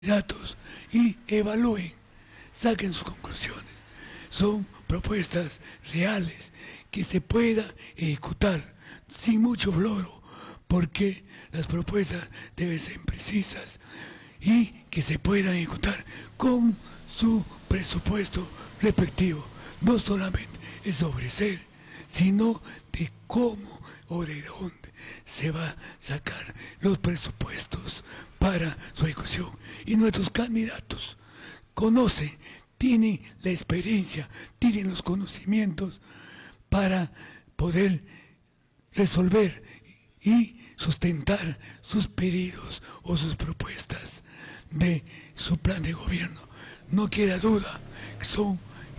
datos y evalúen, saquen sus conclusiones. Son propuestas reales que se puedan ejecutar sin mucho floro, porque las propuestas deben ser precisas y que se puedan ejecutar con su presupuesto respectivo. No solamente es ofrecer, sino de cómo o de dónde se va a sacar los presupuestos para su ejecución. Y nuestros candidatos conocen, tienen la experiencia, tienen los conocimientos para poder resolver y sustentar sus pedidos o sus propuestas de su plan de gobierno. No queda duda que son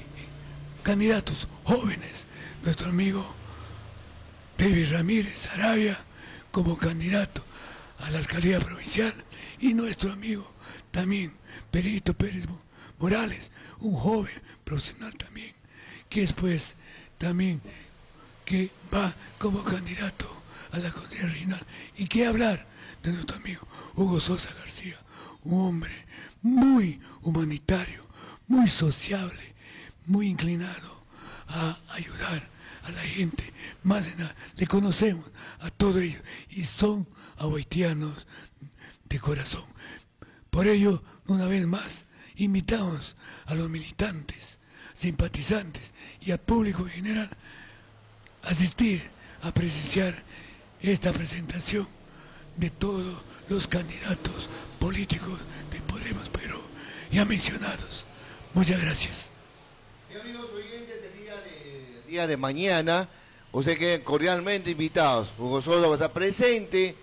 candidatos jóvenes. Nuestro amigo David Ramírez Arabia como candidato a la alcaldía provincial, y nuestro amigo también Perito Pérez Morales, un joven profesional también, que es pues también que va como candidato a la Consejería Regional. Y qué hablar de nuestro amigo Hugo Sosa García, un hombre muy humanitario, muy sociable, muy inclinado a ayudar a la gente. Más de nada, le conocemos a todos ellos y son aboitianos de corazón. Por ello, una vez más, invitamos a los militantes, simpatizantes y al público en general a asistir, a presenciar esta presentación de todos los candidatos políticos de Podemos Perú ya mencionados. Muchas gracias. Bien, amigos oyentes, el día de mañana, ustedes queden cordialmente invitados. Hugo Sosa va a estar presente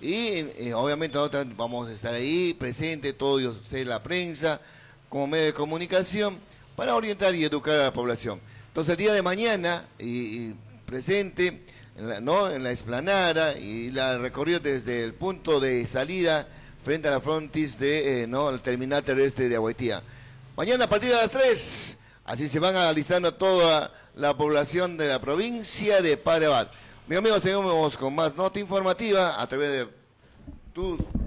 y obviamente nosotros vamos a estar ahí presente, todos ustedes, la prensa, como medio de comunicación, para orientar y educar a la población. Entonces el día de mañana, presente en la explanada y la recorrido desde el punto de salida frente a la frontis de el terminal terrestre de Aguaitía. Mañana a partir de las 3, así se van alistando toda la población de la provincia de Padre Abad. Mis amigos, seguimos con más nota informativa a través de tu